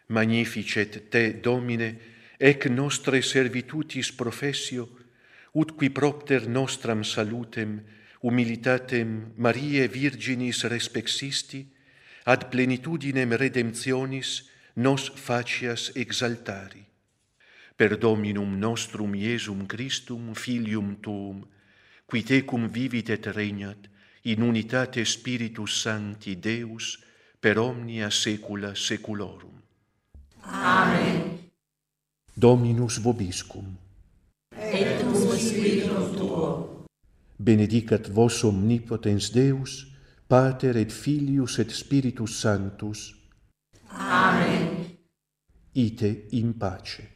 Magnificet te, Domine, ec nostre servitutis professio, ut qui propter nostram salutem, humilitatem Mariae Virginis respexisti, ad plenitudinem redemptionis nos facias exaltari. Per Dominum nostrum Iesum Christum, Filium Tuum, qui tecum vivit et regnat, in unitate Spiritus Sancti Deus, per omnia saecula saeculorum. Amen. Dominus vobiscum. Et cum spiritum tuo. Benedicat vos omnipotens Deus, Pater et Filius et Spiritus Sanctus. Amen. Ite in pace.